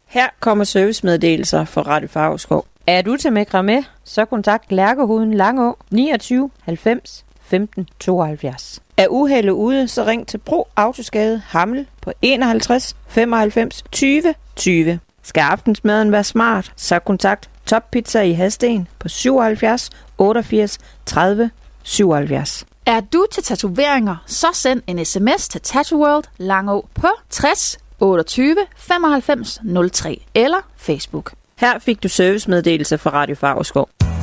Her kommer servicemeddelelser fra Radio Favrskov. Er du til makramé, så kontakt Lærkehoveden Langå 29 90 15 72. Er uheldet ude, så ring til Bro Autoskade Hammel på 51 95 20 20. Skal aftensmaden være smart, så kontakt Top Pizza i Hadsten på 77 88 30 77. Er du til tatoveringer, så send en sms til Tattoo World Langå på 60 28 95 03 eller Facebook. Her fik du servicemeddelelse fra Radio Favrskov.